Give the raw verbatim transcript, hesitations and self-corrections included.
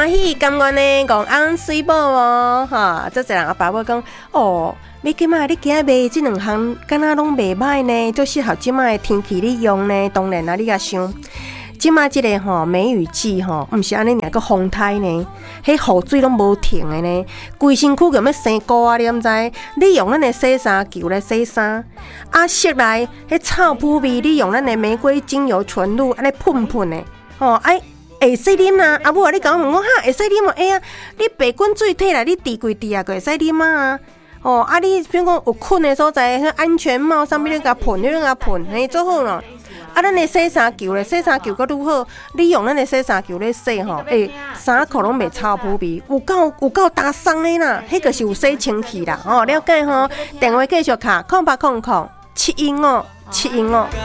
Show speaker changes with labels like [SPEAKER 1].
[SPEAKER 1] 欢喜甘愿呢，讲安水宝哦，哈，这一人阿爸母讲，哦，你今仔你今仔卖这两项，敢若拢袂歹呢，就适合即摆的天气你用呢。当然啦，你甲想，即摆即个吼梅雨季吼，毋是安尼尔个风台呢，迄雨水拢无停的呢，规身躯咁要生膏啊，你毋知？你用咱的洗衫球来洗衫，啊，室内迄臭扑味，你用咱的玫瑰精油纯露安尼喷喷的，吼，哎。会使啉啊！阿母啊，你甲我问我哈，会使啉哦？哎呀，你白滚水摕来，你滴规滴啊，个会使啉啊！哦，啊，你比如讲有困的所在，迄安全帽上面你甲喷，你甲喷，嘿，做好咯。啊，咱的洗衫球咧，洗衫球阁愈好，你用咱的洗衫球咧洗吼，诶，衫裤拢袂臭扑鼻，有够有够打松的啦，迄个是有洗清气啦，哦，了解吼？电话继续卡，空八空空七一五七一五。